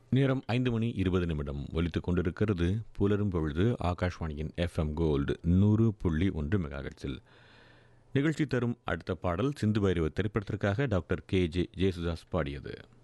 நேரம் 5:20 ஒலித்துக் கொண்டிருக்கிறது. புலரும் பொழுது ஆகாஷ்வாணியின் FM கோல்டு 100.1 மெகாஹெர்ட்ஸில். நிகழ்ச்சி தரும் அடுத்த பாடல் சிந்து பைரவ திரைப்படத்திற்காக டாக்டர் KJ ஜேசுதாஸ் பாடியது.